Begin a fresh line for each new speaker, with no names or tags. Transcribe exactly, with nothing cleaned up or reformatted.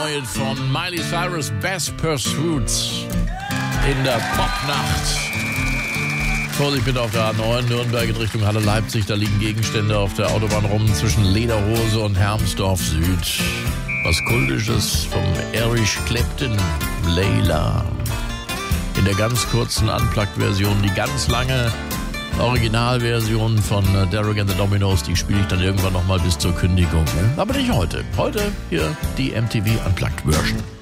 neue von Miley Cyrus, Best Pursuit in der Popnacht. Vorsicht bitte auf der A neun, Nürnberg in Richtung Halle Leipzig. Da liegen Gegenstände auf der Autobahn rum zwischen Lederhose und Hermsdorf Süd. Was Kultisches vom Erich Clapton, Layla. In der ganz kurzen Unplugged-Version, die ganz lange Originalversion von Derek and the Dominos, die spiele ich dann irgendwann nochmal bis zur Kündigung. Aber nicht heute. Heute hier die M T V Unplugged-Version.